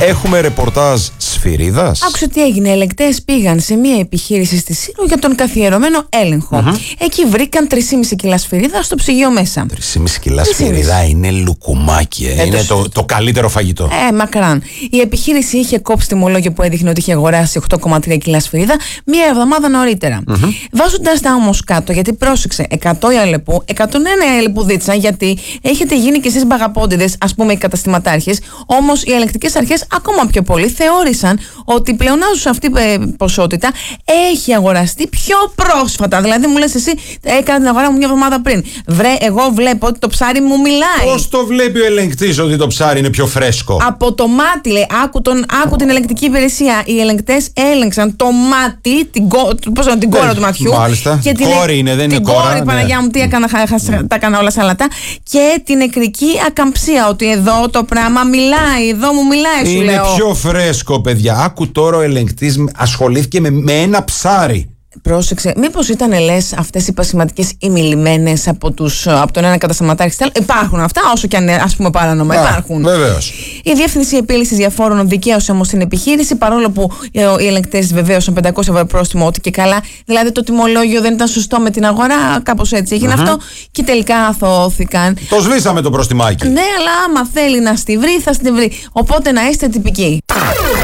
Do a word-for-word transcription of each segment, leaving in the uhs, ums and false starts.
Έχουμε ρεπορτάζ Σφυρίδας. Άκουσε τι έγινε. Ελεγκτές πήγαν σε μια επιχείρηση στη Σύρο για τον καθιερωμένο έλεγχο. Mm-hmm. Εκεί βρήκαν τρία κόμμα πέντε κιλά σφυρίδα στο ψυγείο μέσα. τρία κόμμα πέντε κιλά σφυρίδα είναι λουκουμάκι. Ε. Είναι το, το καλύτερο φαγητό. Ε, μακράν. Η επιχείρηση είχε κόψει τιμολόγιο που έδειχνε ότι είχε αγοράσει οκτώ κόμμα τρία κιλά σφυρίδα μία εβδομάδα νωρίτερα. Mm-hmm. Βάζοντας τα όμως κάτω, γιατί πρόσεξε, εκατό η αλεπού, εκατόν ένα η αλεπουδίτσα, γιατί έχετε γίνει κι εσείς μπαγαπόντιδες, ας πούμε οι καταστηματάρχες. Όμως οι ελεγκτικές αρχές ακόμα πιο πολύ θεώρησαν ότι η πλεονάζουσα αυτή ποσότητα έχει αγοραστεί πιο πρόσφατα. Δηλαδή μου λες εσύ, έκανα την αγορά μου μια εβδομάδα πριν. Βρε, εγώ βλέπω ότι το ψάρι μου μιλάει. Πώς το βλέπει ο ελεγκτής ότι το ψάρι είναι πιο φρέσκο? Από το μάτι, λέει. Άκου, τον, άκου την ελεγκτική υπηρεσία. Οι ελεγκτές έλεγξαν το μάτι, την, πώς είναι, την κόρα του ματιού. Μάλιστα. Και την, κόρη είναι, δεν είναι κόρα. Κόρη, ναι. Παναγιά μου, τι έκανα, χα, χα, τα έκανα όλα σαλατά. Και την νεκρική ακαμψία. Ότι εδώ το πράγμα μιλάει, εδώ μου μιλάει, σου είναι λέω. πιο φρέσκο, παιδιά. Άκου τώρα ο ελεγκτής ασχολήθηκε με, με ένα ψάρι. Πρόσεξε, μήπως ήταν λες αυτές οι πασηματικές ή μιλημένες από, τους, από τον ένα καταστηματάρχη? Υπάρχουν αυτά, όσο και αν ας πούμε παράνομα. Α, υπάρχουν. Βεβαίως. Η Διεύθυνση Επίλυσης Διαφόρων δικαίωσε όμως την επιχείρηση, παρόλο που οι ελεγκτές βεβαίωσαν πεντακόσια ευρώ πρόστιμο, ότι και καλά. Δηλαδή το τιμολόγιο δεν ήταν σωστό με την αγορά, κάπως έτσι έγινε mm-hmm. αυτό. Και τελικά αθωώθηκαν. Το σβήσαμε το προστιμάκι. Ναι, αλλά άμα θέλει να στη βρει, θα στη βρει. Οπότε να είστε τυπικοί.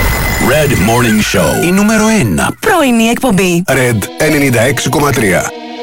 Red Morning Show. Η νούμερο ένα πρωινή εκπομπή. Red ενενήντα έξι κόμμα τρία.